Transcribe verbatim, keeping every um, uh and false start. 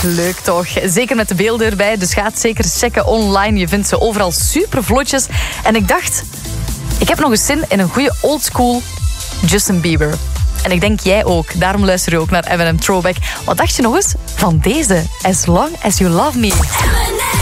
leuk toch? Zeker met de beelden erbij, dus ga het zeker checken online. Je vindt ze overal super vlotjes. En ik dacht, ik heb nog eens zin in een goede oldschool Justin Bieber. En ik denk jij ook. Daarom luister je ook naar M en M Throwback. Wat dacht je nog eens van deze? As Long As You Love Me.